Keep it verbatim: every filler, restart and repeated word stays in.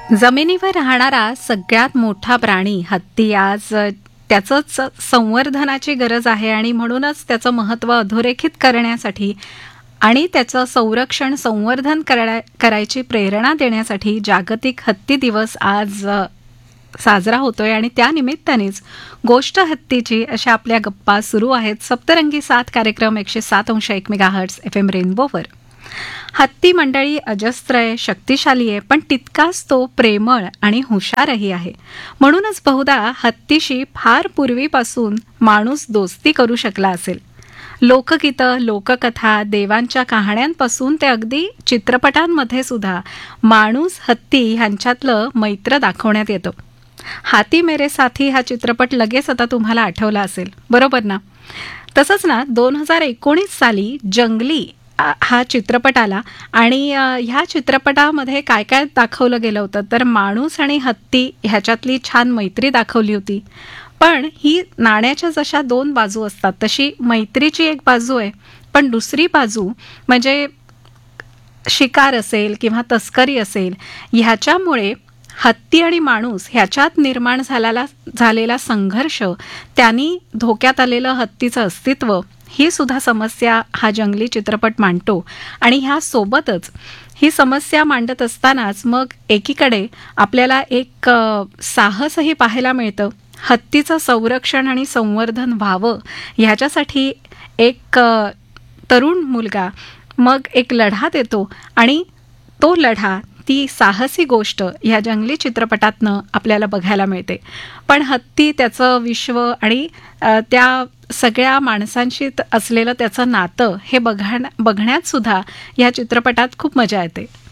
जमिनीवर राहणारा सगळ्यात मोठा प्राणी हत्ती आज त्याचंच संवर्धनाची गरज आहे आणि म्हणूनच त्याचं महत्त्व अधोरेखित करण्यासाठी आणि त्याचं संरक्षण संवर्धन करायची प्रेरणा देण्यासाठी जागतिक हत्ती दिवस आज साजरा होतोय आणि त्या निमित्तानेच गोष्ट हत्तीची अशा आपल्या गप्पा सुरू आहेत. सप्तरंगी सात कार्यक्रम एकशे सात अंश एक मेगाहर्ट्झ एफ एम रेनबोवर. हत्ती मंडळी अजस्त्र आहे, शक्तिशाली आहे, पण तितकाच तो प्रेमळ आणि हुशारही आहे. म्हणूनच बहुधा हत्तीशी फार पूर्वीपासून माणूस दोस्ती करू शकला असेल. लोकगीतं, लोककथा, देवांच्या कहाण्यांपासून ते अगदी चित्रपटांमध्ये सुद्धा माणूस हत्ती ह्यांच्यातलं मैत्र दाखवण्यात येतं. हाथी मेरे साथी हा चित्रपट लगेच आता तुम्हाला आठवला असेल, बरोबर ना? तसंच ना दोन हजार एकोणीस साली जंगली हा चित्रपट आला आणि ह्या चित्रपटामध्ये काय काय दाखवलं गेलं होतं तर माणूस आणि हत्ती ह्याच्यातली छान मैत्री दाखवली होती. पण ही नाण्याच्या जशा दोन बाजू असतात तशी मैत्रीची एक बाजू आहे, पण दुसरी बाजू म्हणजे शिकार असेल किंवा तस्करी असेल ह्याच्यामुळे हत्ती आणि माणूस ह्याच्यात निर्माण झालेला झालेला संघर्ष, त्यांनी धोक्यात आलेलं हत्तीचं अस्तित्व, ही सुद्धा समस्या हा जंगली चित्रपट मांडतो. आणि ह्या सोबतच ही समस्या मांडत असतानाच मग एकीकडे आपल्याला एक साहसही पाहायला मिळतं. हत्तीचं संरक्षण आणि संवर्धन व्हावं ह्याच्यासाठी एक तरुण मुलगा मग एक लढा देतो आणि तो लढा, ती साहसी गोष्ट ह्या जंगली चित्रपटातनं आपल्याला बघायला मिळते. पण हत्ती, त्याचं विश्व आणि त्या सगळ्या माणसांशी असलेलं त्याचं नातं हे बघा बघण्यात सुद्धा या चित्रपटात खूप मजा येते.